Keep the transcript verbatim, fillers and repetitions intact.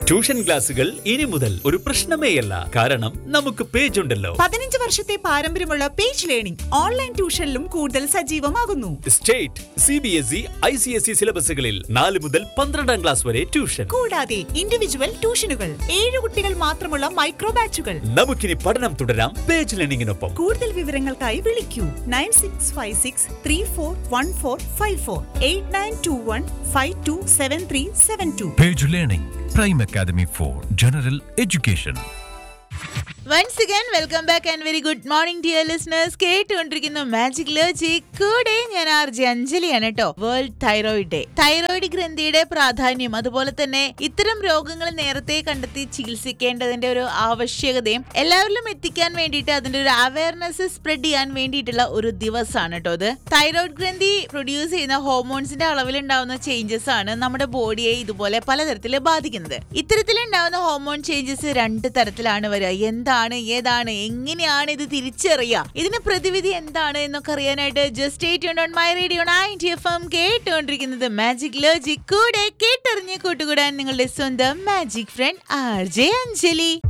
Tuition ക്ലാസുകൾ ഇനി മുതൽ ഒരു പ്രശ്നമേയല്ല. കാരണം നമുക്ക് പേജ് ഉണ്ടല്ലോ. പതിനഞ്ച് വർഷത്തെ പാരമ്പര്യമുള്ള പേജ് ലേണിംഗ് ഓൺലൈൻ ട്യൂഷനിലും കൂടുതൽ സജീവമാകുന്നു. State, C B S E, I C S E സിലബസുകളിൽ നാല് മുതൽ പന്ത്രണ്ടാം ക്ലാസ് വരെ ട്യൂഷൻ. കൂടാതെ ഇൻഡിവിജ്വൽ ട്യൂഷനുകൾ, ഏഴ് കുട്ടികൾ മാത്രമുള്ള മൈക്രോ ബാച്ചുകൾ. നമുക്കിനി പഠനം തുടരാം പേജ് ലേണിംഗിനൊപ്പം. കൂടുതൽ വിവരങ്ങൾക്കായി വിളിക്കൂ nine six five six three four one four five four eight nine to one five to seven three seven to. Page Learning, Prime Academy for General Education. Once again, welcome back and very good morning dear listeners. കേട്ടുകൊണ്ടിരിക്കുന്നു magic logic. കൂടെ ഞാൻ R J അഞ്ജലിയാണ് കേട്ടോ. World thyroid day. Thyroid ഗ്രന്ഥിയുടെ പ്രാധാന്യം, അതുപോലെ തന്നെ ഇത്തരം രോഗങ്ങൾ നേരത്തെ കണ്ടെത്തി ചികിത്സിക്കേണ്ടതിന്റെ ഒരു ആവശ്യകതയും എല്ലാവരിലും എത്തിക്കാൻ വേണ്ടിയിട്ട് അതിന്റെ ഒരു അവയർനെസ് സ്പ്രെഡ് ചെയ്യാൻ വേണ്ടിയിട്ടുള്ള ഒരു ദിവസമാണ് കേട്ടോ ഇത്. തൈറോയിഡ് ഗ്രന്ഥി പ്രൊഡ്യൂസ് ചെയ്യുന്ന ഹോർമോൺസിന്റെ അളവിലുണ്ടാവുന്ന ചേഞ്ചസ് ആണ് നമ്മുടെ ബോഡിയെ ഇതുപോലെ പലതരത്തിൽ ബാധിക്കുന്നത്. ഇത്തരത്തിലുണ്ടാവുന്ന ഹോർമോൺ ചേഞ്ചസ് രണ്ട് തരത്തിലാണ് വരിക. എന്താണ്, ഏതാണ്, എങ്ങനെയാണ് ഇത് തിരിച്ചറിയുക, ഇതിന് പ്രതിവിധി എന്താണ് എന്നൊക്കെ അറിയാനായിട്ട് just stay tuned on my radio ninety F M കേട്ടുകൊണ്ടിരിക്കുന്നത് മാജിക് ലോജിക്. കൂടെ കേട്ടറിഞ്ഞ് കൂട്ടുകൂടാൻ നിങ്ങളുടെ സ്വന്തം magic front R J Anjali.